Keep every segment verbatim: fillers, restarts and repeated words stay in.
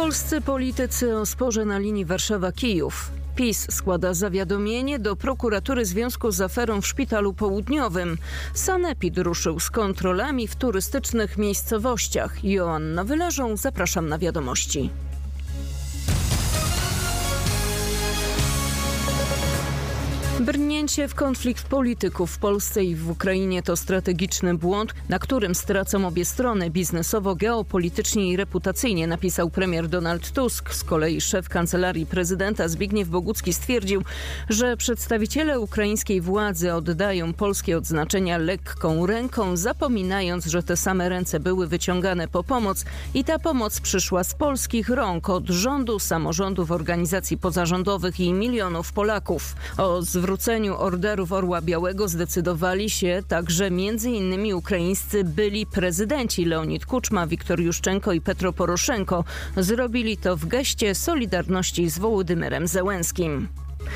Polscy politycy o sporze na linii Warszawa-Kijów. PiS składa zawiadomienie do prokuratury w związku z aferą w Szpitalu Południowym. Sanepid ruszył z kontrolami w turystycznych miejscowościach. Joanna Wyleżą, zapraszam na wiadomości. Brnięcie w konflikt polityków w Polsce i w Ukrainie to strategiczny błąd, na którym stracą obie strony biznesowo, geopolitycznie i reputacyjnie, napisał premier Donald Tusk. Z kolei szef kancelarii prezydenta Zbigniew Bogucki stwierdził, że przedstawiciele ukraińskiej władzy oddają polskie odznaczenia lekką ręką, zapominając, że te same ręce były wyciągane po pomoc i ta pomoc przyszła z polskich rąk, od rządu, samorządów, organizacji pozarządowych i milionów Polaków. O zwróceniu orderów Orła Białego zdecydowali się także między innymi ukraińscy byli prezydenci Leonid Kuczma, Wiktor Juszczenko i Petro Poroszenko. Zrobili to w geście solidarności z Wołodymyrem Zełenskim.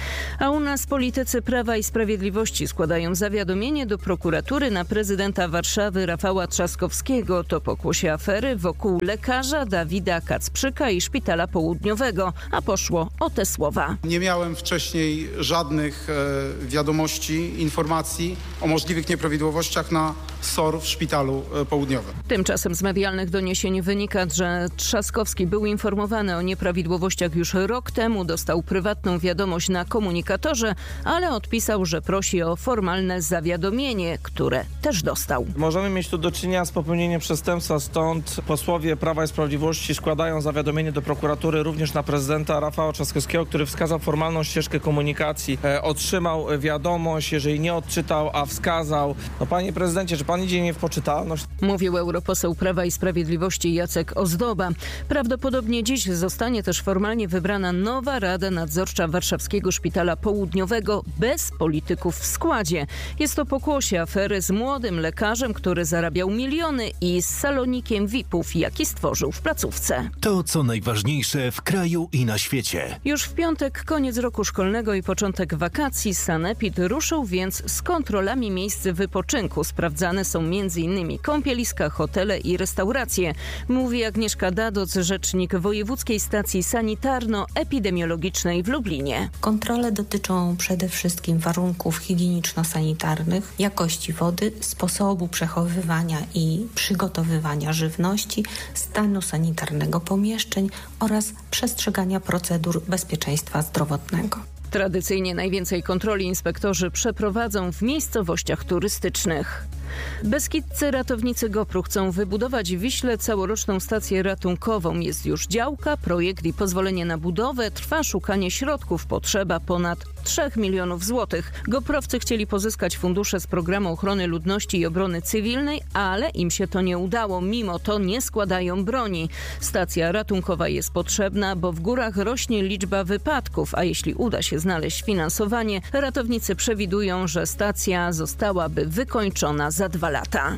A u nas politycy Prawa i Sprawiedliwości składają zawiadomienie do prokuratury na prezydenta Warszawy Rafała Trzaskowskiego. To pokłosie afery wokół lekarza Dawida Kacprzyka i Szpitala Południowego. A poszło o te słowa. Nie miałem wcześniej żadnych e, wiadomości, informacji o możliwych nieprawidłowościach na S O R w Szpitalu e, Południowym. Tymczasem z medialnych doniesień wynika, że Trzaskowski był informowany o nieprawidłowościach już rok temu. Dostał prywatną wiadomość na komunikatorze, ale odpisał, że prosi o formalne zawiadomienie, które też dostał. Możemy mieć tu do czynienia z popełnieniem przestępstwa, stąd posłowie Prawa i Sprawiedliwości składają zawiadomienie do prokuratury również na prezydenta Rafała Trzaskowskiego, który wskazał formalną ścieżkę komunikacji. E, otrzymał wiadomość, jeżeli nie odczytał, a wskazał. No panie prezydencie, czy pan idzie nie w poczytalność? Mówił europoseł Prawa i Sprawiedliwości Jacek Ozdoba. Prawdopodobnie dziś zostanie też formalnie wybrana nowa Rada Nadzorcza Warszawskiego Szpitala Południowego bez polityków w składzie. Jest to pokłosie afery z młodym lekarzem, który zarabiał miliony, i z salonikiem V I P-ów, jaki stworzył w placówce. To co najważniejsze w kraju i na świecie. Już w piątek koniec roku szkolnego i początek wakacji. Sanepid ruszył więc z kontrolami miejsc wypoczynku. Sprawdzane są między innymi kąpieliska, hotele i restauracje. Mówi Agnieszka Dadoc, rzecznik Wojewódzkiej Stacji Sanitarno-Epidemiologicznej w Lublinie. Kontrole dotyczą przede wszystkim warunków higieniczno-sanitarnych, jakości wody, sposobu przechowywania i przygotowywania żywności, stanu sanitarnego pomieszczeń oraz przestrzegania procedur bezpieczeństwa zdrowotnego. Tradycyjnie najwięcej kontroli inspektorzy przeprowadzą w miejscowościach turystycznych. Beskidzcy ratownicy GoPru chcą wybudować w Wiśle całoroczną stację ratunkową. Jest już działka, projekt i pozwolenie na budowę. Trwa szukanie środków. Potrzeba ponad trzech milionów złotych. GoProwcy chcieli pozyskać fundusze z Programu Ochrony Ludności i Obrony Cywilnej, ale im się to nie udało. Mimo to nie składają broni. Stacja ratunkowa jest potrzebna, bo w górach rośnie liczba wypadków, a jeśli uda się znaleźć finansowanie, ratownicy przewidują, że stacja zostałaby wykończona za dwa lata.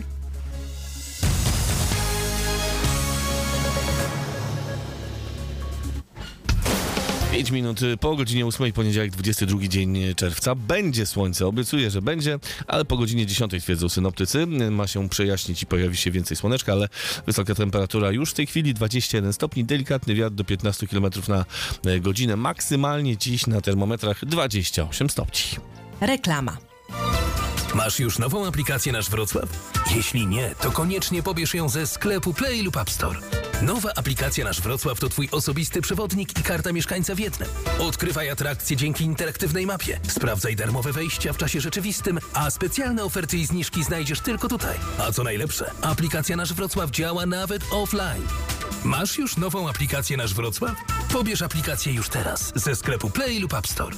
pięć minut po godzinie ósmej, poniedziałek, dwudziesty drugi dzień czerwca. Będzie słońce, obiecuję, że będzie, ale po godzinie dziesiątej, twierdzą synoptycy, ma się przejaśnić i pojawi się więcej słoneczka, ale wysoka temperatura już w tej chwili dwadzieścia jeden stopni, delikatny wiatr do piętnaście kilometrów na godzinę, maksymalnie dziś na termometrach dwadzieścia osiem stopni. Reklama. Masz już nową aplikację Nasz Wrocław? Jeśli nie, to koniecznie pobierz ją ze sklepu Play lub App Store. Nowa aplikacja Nasz Wrocław to twój osobisty przewodnik i karta mieszkańca w jednym. Odkrywaj atrakcje dzięki interaktywnej mapie. Sprawdzaj darmowe wejścia w czasie rzeczywistym, a specjalne oferty i zniżki znajdziesz tylko tutaj. A co najlepsze, aplikacja Nasz Wrocław działa nawet offline. Masz już nową aplikację Nasz Wrocław? Pobierz aplikację już teraz ze sklepu Play lub App Store.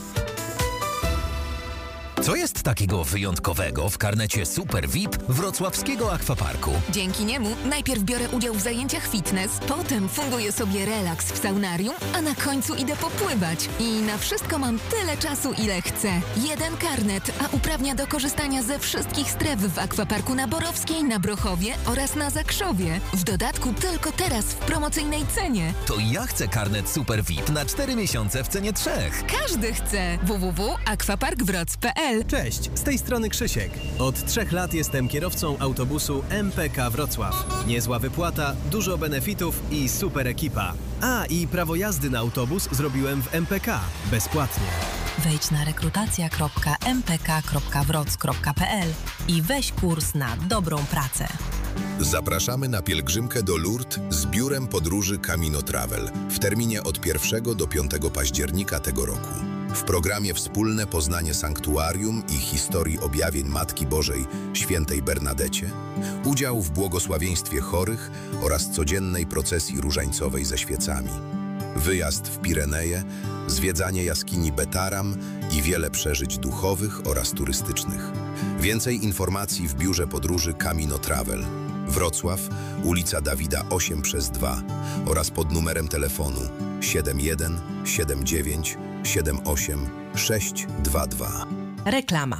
Co jest takiego wyjątkowego w karnecie Super V I P wrocławskiego Akwaparku? Dzięki niemu najpierw biorę udział w zajęciach fitness, potem funduję sobie relaks w saunarium, a na końcu idę popływać. I na wszystko mam tyle czasu, ile chcę. Jeden karnet, a uprawnia do korzystania ze wszystkich stref w Akwaparku na Borowskiej, na Brochowie oraz na Zakrzowie. W dodatku tylko teraz w promocyjnej cenie. To ja chcę karnet Super V I P na cztery miesiące w cenie trzech. Każdy chce. w w w kropka akwapark wroc kropka p l l. Cześć, z tej strony Krzysiek. Od trzech lat jestem kierowcą autobusu M P K Wrocław. Niezła wypłata, dużo benefitów i super ekipa. A, i prawo jazdy na autobus zrobiłem w M P K. Bezpłatnie. Wejdź na rekrutacja kropka m p k kropka wroc kropka p l i weź kurs na dobrą pracę. Zapraszamy na pielgrzymkę do Lourdes z biurem podróży Camino Travel w terminie od pierwszego do piątego października tego roku. W programie wspólne poznanie sanktuarium i historii objawień Matki Bożej Świętej Bernadecie, udział w błogosławieństwie chorych oraz codziennej procesji różańcowej ze świecami, wyjazd w Pireneje, zwiedzanie jaskini Betaram i wiele przeżyć duchowych oraz turystycznych. Więcej informacji w biurze podróży Camino Travel. Wrocław, ulica Dawida osiem przez dwa oraz pod numerem telefonu siedem jeden siedem dziewięć siedem osiem sześć dwa dwa. Reklama.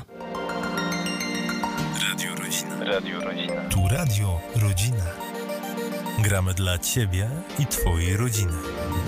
Radio Rodzina. Radio Rodzina. Tu Radio Rodzina. Gramy dla Ciebie i Twojej rodziny.